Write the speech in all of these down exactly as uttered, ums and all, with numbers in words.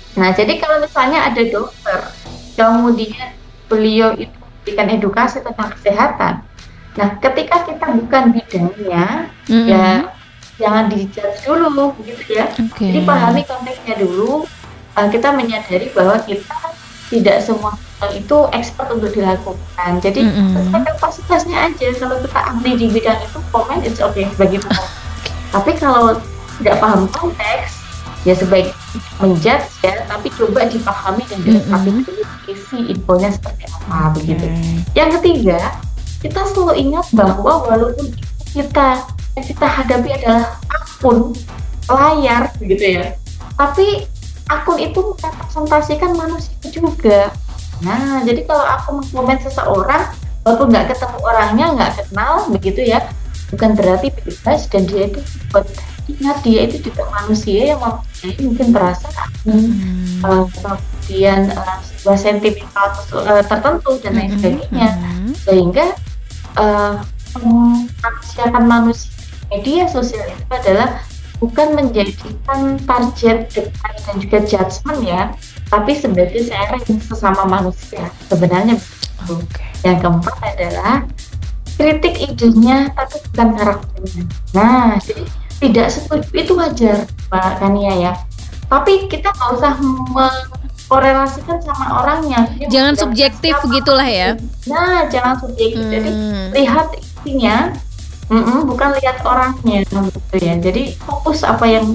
Nah, jadi kalau misalnya ada dokter, kemudian beliau itu memberikan edukasi tentang kesehatan. Nah, ketika kita bukan bidangnya, Mm-mm. ya jangan di-judge dulu gitu ya. Oke. Jadi pahami konteksnya dulu, eee, kita menyadari bahwa kita tidak semua hal itu expert untuk dilakukan. Jadi sesuai Mm-mm. kapasitasnya aja, kalau kita ahli di bidang itu komen, it's okay bagi umum. Tapi kalau tidak paham konteks, ya sebaiknya men-judge ya, tapi coba dipahami dan diresapi Mm-mm. dulu isi infonya seperti apa, begitu. Oke. Yang ketiga, kita selalu ingat bahwa walaupun kita yang kita hadapi adalah akun, layar begitu ya, tapi akun itu merepresentasikan manusia juga. Nah, jadi kalau aku mengkomen seseorang, walaupun nggak ketemu orangnya, nggak kenal begitu ya, bukan berarti bebas dan dia itu buat ingat dia itu juga manusia yang mempunyai mungkin perasaan, Mm-mm. eee, kemudian, eee, sebuah sentimental eee, tertentu dan lain Mm-mm. sebagainya. Mm-mm. Sehingga, eee, memanusiakan manusia di media sosial itu adalah bukan menjadikan target debat dan juga judgement ya, tapi sebagai sharing sesama manusia, sebenarnya begitu. Oke. Yang keempat adalah kritik idenya tapi bukan karakternya. Nah, jadi tidak setuju itu wajar, Mbak Kania ya. Tapi kita nggak usah mengkorelasikan sama orangnya. Dia Jangan menjelaskan subjektif siapa gitulah aku. ya. Nah, jangan subjektif. Jadi Hmm. lihat intinya, mm-mm, bukan lihat orangnya gitu ya. Jadi fokus apa yang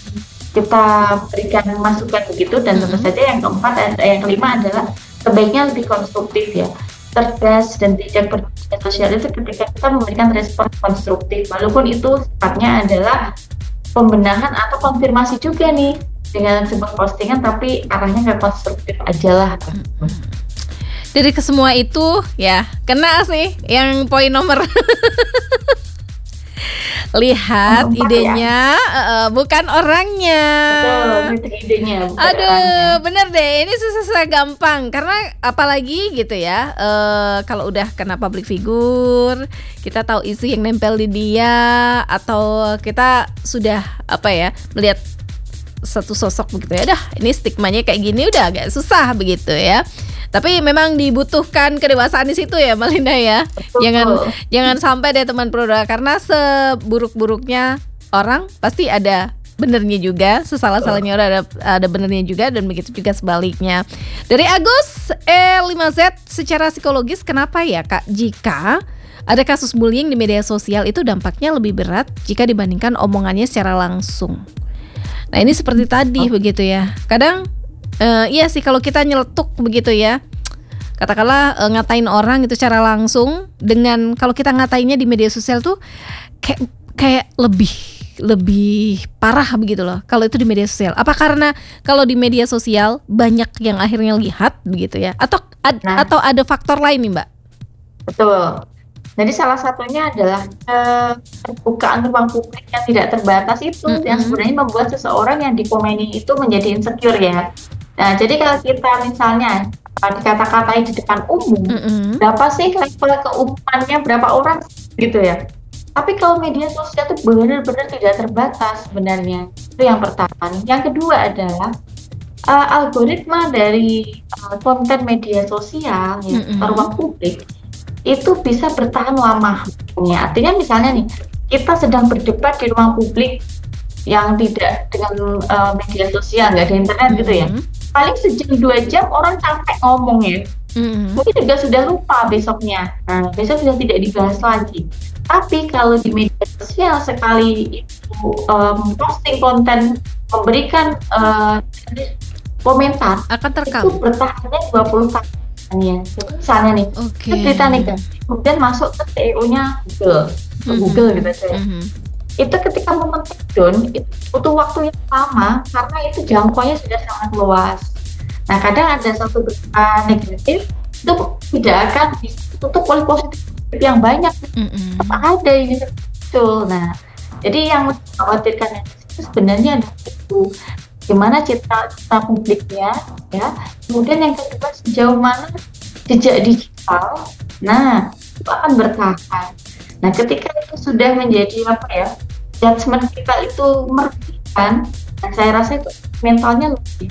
kita berikan masukan begitu, dan tentu Mm-mm. saja yang keempat ada yang kelima adalah sebaiknya lebih konstruktif ya. Cerdas dan tidak bermedia sosial itu ketika kita memberikan respon konstruktif, walaupun itu sifatnya adalah pembenahan atau konfirmasi juga nih dengan sebuah postingan, tapi arahnya ke konstruktif aja lah. Dari kesemua itu ya kena sih yang poin nomor lihat Yang keempat ya, idenya, eh, bukan orangnya. betul, kritik idenya bukan orangnya. Aduh, bener deh. Ini susah-susah gampang karena apalagi gitu ya. eh, kalau udah kena public figure, kita tahu isu yang nempel di dia, atau kita sudah apa ya melihat satu sosok begitu ya. Dah, ini stigmanya kayak gini udah agak susah begitu ya. Tapi memang dibutuhkan kedewasaan di situ ya, Malinda ya. Jangan Betul. jangan sampai deh teman Prodra, karena seburuk-buruknya orang pasti ada benernya juga, sesalah-salahnya orang ada ada benernya juga, dan begitu juga sebaliknya. Dari Agus E lima Z, secara psikologis kenapa ya Kak jika ada kasus bullying di media sosial itu dampaknya lebih berat jika dibandingkan omongannya secara langsung? Nah, ini seperti tadi begitu ya. Kadang Uh, iya sih kalau kita nyeletuk begitu ya, katakanlah uh, ngatain orang itu secara langsung, dengan kalau kita ngatainnya di media sosial tuh kayak kayak lebih lebih parah begitu loh kalau itu di media sosial. Apa karena kalau di media sosial banyak yang akhirnya lihat begitu ya, atau ad, Nah, atau ada faktor lain nih Mbak? betul. Jadi salah satunya adalah eh, keterbukaan ruang publik yang tidak terbatas itu yang Mm-mm. sebenarnya membuat seseorang yang dikomeni itu menjadi insecure ya. Nah, jadi kalau kita misalnya eh, dikata-katai di depan umum, Mm-mm. berapa sih level keumumannya, berapa orang gitu ya. Tapi kalau media sosial itu benar-benar tidak terbatas sebenarnya. Itu yang pertama. Yang kedua adalah eh, algoritma dari eh, konten media sosial ya, Mm-mm. ruang publik itu bisa bertahan lama. Ya, artinya misalnya nih, kita sedang berdebat di ruang publik yang tidak dengan uh, media sosial, nggak ada internet gitu ya. Mm-mm. Paling sejam dua jam orang capek ngomong ya. Mm-mm. Mungkin juga sudah lupa besoknya. Nah, besok sudah tidak dibahas lagi. Tapi kalau di media sosial sekali itu um, posting konten, memberikan uh, komentar, Akan itu terekam. bertahannya dua puluh tahun ya. Jadi misalnya nih, Oke. itu berita negatif, kemudian masuk ke C E O-nya Google, ke Mhm. Google gitu aja. Mhm. Itu ketika momen take down, itu butuh waktu yang lama karena itu jangkauannya sudah sangat luas. Nah, kadang ada satu berita negatif itu tidak akan ditutup oleh positif yang banyak, Mhm. tetap ada ini betul. Nah, jadi yang mengkhawatirkan itu sebenarnya adalah itu gimana citra citra publiknya ya. Kemudian yang kedua, sejauh mana jejak digital, nah itu akan bertahan. Nah, ketika itu sudah menjadi apa ya, judgement kita itu merugikan, dan saya rasa itu mentalnya lebih